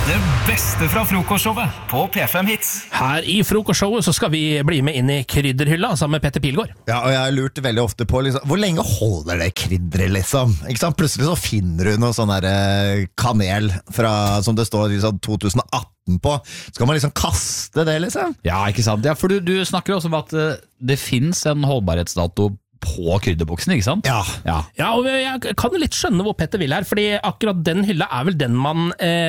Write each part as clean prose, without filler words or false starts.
Det beste fra frokostshowet på P5 Hits. Her i frokostshowet så skal vi bli med inn i krydderhylla sammen med Petter Pilgaard. Ja, og jeg har lurt veldig ofte på liksom, hvor lenge holder det krydderet liksom? Ikke sant? Plutselig så finner du noe sånn der kanel fra, som det står liksom 2018 på. Skal man liksom kaste det liksom? Ja, ikke sant? Ja, for du snakker også om at det finnes en holdbarhetsdato på krydderboksen, ikke sant? Ja. Ja, og jeg kan jo litt skjønne hvor Petter vil her, fordi akkurat den hylla er vel den man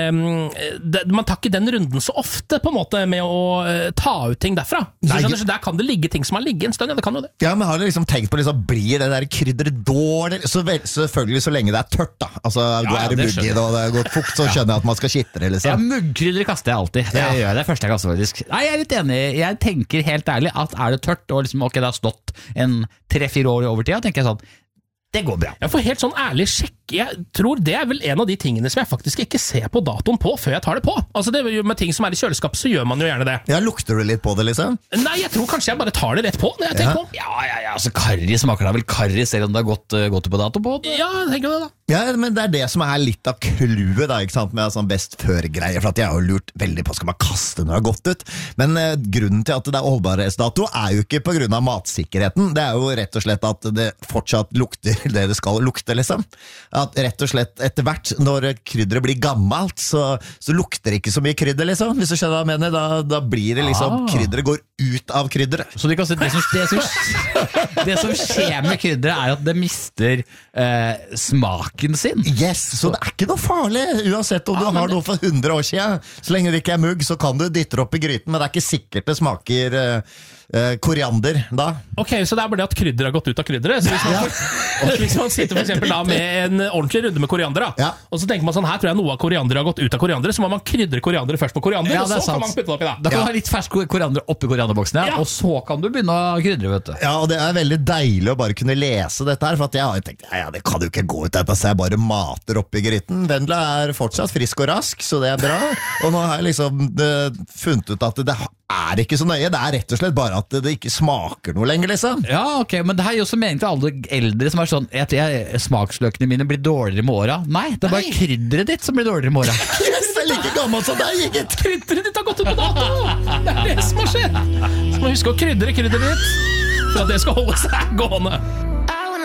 tar ikke den runden så ofte, på en måte, med å ta ut ting derfra. Så der kan det ligge ting som har ligget en stund, ja, det kan jo det. Ja, men har du liksom tenkt på liksom, blir det der krydderet dårlig? Selvfølgelig så lenge det er tørt da. Altså, er det mugg i det, og det er godt fukt, så skjønner jeg at man skal kitre, liksom. Ja, muggkrydder kaster jeg alltid. Det gjør jeg, det første jeg kaster faktisk. Nei, jeg er litt enig. Jeg tenker helt ærlig at er det tørt, og liksom, ok, det har stått en 3-4 år over tida, tenker jeg sånn, det går bra. Jeg får helt sånn ærlig sjekke. Jeg tror det er vel en av de tingene som jeg faktisk ikke ser på datoen på før jeg tar det på. Altså det med ting som er i kjøleskap, så gjør man jo gjerne det. Ja, lukter du litt på det liksom? Nei, jeg tror kanskje jeg bare tar det rett på når jeg tenker på. Ja, altså karri smaker da vel karri, selv om det har gått på dato på det. Ja, jeg tenker det da. Ja, men det er det som er litt av clouet da, ikke sant, med sånn best før-greier, for at jeg har jo lurt veldig på, skal man kaste når det har gått ut? Men grunnen til at det er holdbarhetsdato er jo ikke på grunn av matsikkerheten, det er jo rett og slett at det fortsatt lukter det det skal lukte, liksom. At rett og slett etter hvert, når krydderet blir gammelt, så lukter det ikke så mye krydder, liksom. Hvis du skjønner hva jeg mener, da blir det liksom, krydderet går ut av krydderet. Så du kan si, det som skjer med krydderet er at det mister smaken sin. Yes, så det er ikke noe farlig, uansett om du har noe for 100 år siden. Så lenge det ikke er mugg, så kan du dytte opp i gryten, men det er ikke sikkert det smaker koriander da. Ok, så det er bare det at krydder har gått ut av krydderet. Så hvis man sitter for eksempel da med en ordentlig runde med koriander da, og så tenker man sånn, her tror jeg noe av koriander har gått ut av koriander, så må man krydre koriander først på koriander, og så kan man putte det oppi da. Da kan du ha litt fersk koriander oppi korianderboksen, og så kan du begynne å krydre, vet du. Ja, og det er veldig deilig å bare kunne lese dette her, for at jeg har tenkt, det kan jo ikke gå ut dette, så jeg bare mater oppi gryten. Vendela er fortsatt frisk og rask, så det er bra. Og nå har jeg liksom funnet ut at det er ikke så nøye, det er rett og slett bare at det ikke smaker noe lenger, liksom. Ja, ok, men det her er jo også meningen til alle eldre som er sånn, smaksløkene mine blir dårligere med åra. Nei, det er bare krydderet ditt som blir dårligere med åra. Yes, det er like gammelt som deg, gitt. Krydderet ditt har gått ut på dato. Det er det som har skjedd. Så må huske å krydre krydderet ditt for at det skal holde seg gående.